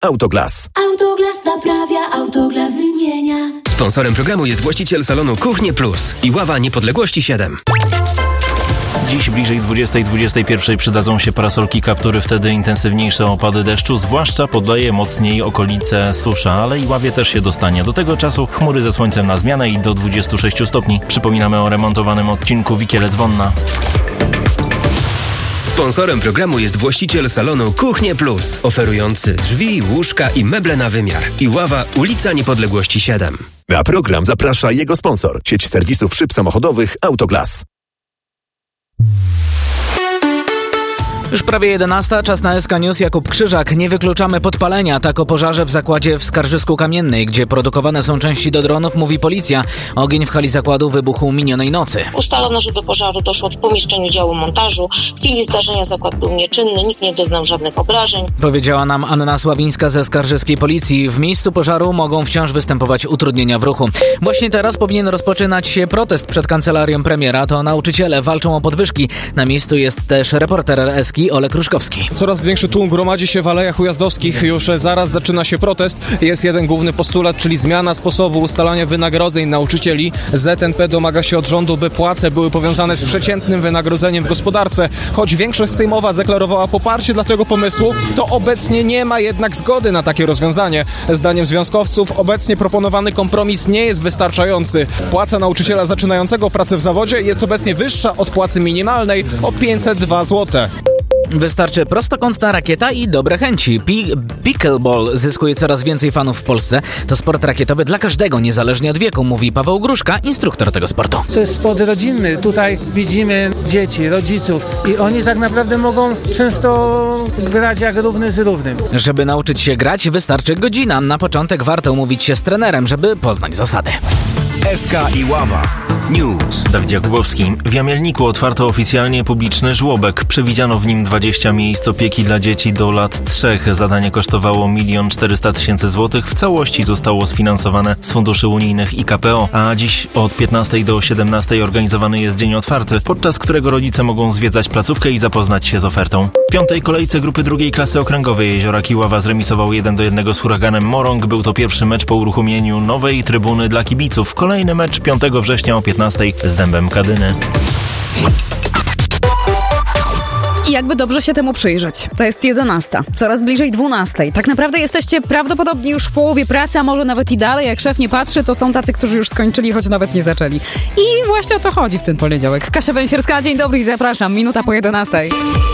Autoglas. Autoglas naprawia, Autoglas wymienia. Sponsorem programu jest właściciel salonu Kuchnie Plus i Ława Niepodległości 7. Dziś bliżej 20-21 przydadzą się parasolki Kaptury, wtedy intensywniejsze opady deszczu, zwłaszcza podaje mocniej okolice susza, ale i Ławie też się dostanie. Do tego czasu chmury ze słońcem na zmianę i do 26 stopni. Przypominamy o remontowanym odcinku Wikielec-Wonna. Sponsorem programu jest właściciel salonu Kuchnie Plus, oferujący drzwi, łóżka i meble na wymiar. I Ława, ulica Niepodległości 7. Na program zaprasza jego sponsor, sieć serwisów szyb samochodowych Autoglas. Już prawie 11, czas na SK News. Jakub Krzyżak. Nie wykluczamy podpalenia. Tak o pożarze w zakładzie w Skarżysku-Kamiennej, gdzie produkowane są części do dronów, mówi policja. Ogień w hali zakładu wybuchł minionej nocy. Ustalono, że do pożaru doszło w pomieszczeniu działu montażu. W chwili zdarzenia zakład był nieczynny, nikt nie doznał żadnych obrażeń. Powiedziała nam Anna Sławińska ze skarżyskiej policji. W miejscu pożaru mogą wciąż występować utrudnienia w ruchu. Właśnie teraz powinien rozpoczynać się protest przed kancelarią premiera. To nauczyciele walczą o podwyżki. Na miejscu jest też reporter RSK Olek Ruszkowski. Coraz większy tłum gromadzi się w Alejach Ujazdowskich. Już zaraz zaczyna się protest. Jest jeden główny postulat, czyli zmiana sposobu ustalania wynagrodzeń nauczycieli. ZNP domaga się od rządu, by płace były powiązane z przeciętnym wynagrodzeniem w gospodarce. Choć większość sejmowa deklarowała poparcie dla tego pomysłu, to obecnie nie ma jednak zgody na takie rozwiązanie. Zdaniem związkowców obecnie proponowany kompromis nie jest wystarczający. Płaca nauczyciela zaczynającego pracę w zawodzie jest obecnie wyższa od płacy minimalnej o 502 zł. Wystarczy prostokątna rakieta i dobre chęci. Pickleball zyskuje coraz więcej fanów w Polsce. To sport rakietowy dla każdego, niezależnie od wieku, mówi Paweł Gruszka, instruktor tego sportu. To jest sport rodzinny. Tutaj widzimy dzieci, rodziców i oni tak naprawdę mogą często grać jak równy z równym. Żeby nauczyć się grać, wystarczy godzina. Na początek warto umówić się z trenerem, żeby poznać zasady. SK i Ława News. Dawid Jakubowski. W Jamielniku otwarto oficjalnie publiczny żłobek. Przewidziano w nim 20 miejsc opieki dla dzieci do lat 3. Zadanie kosztowało 1 400 000 złotych. W całości zostało sfinansowane z funduszy unijnych i KPO. A dziś od 15 do 17 organizowany jest dzień otwarty, podczas którego rodzice mogą zwiedzać placówkę i zapoznać się z ofertą. W 5. kolejce grupy 2. klasy okręgowej Jeziora Kiława zremisował 1-1 z huraganem Morąg. Był to pierwszy mecz po uruchomieniu nowej trybuny dla kibiców. Kolejny mecz 5 września o 15 z Dębem Kadyny. I jakby dobrze się temu przyjrzeć. To jest 11, coraz bliżej 12. Tak naprawdę jesteście prawdopodobnie już w połowie pracy, a może nawet i dalej. Jak szef nie patrzy, to są tacy, którzy już skończyli, choć nawet nie zaczęli. I właśnie o to chodzi w ten poniedziałek. Kasia Węsierska, dzień dobry i zapraszam. Minuta po 11.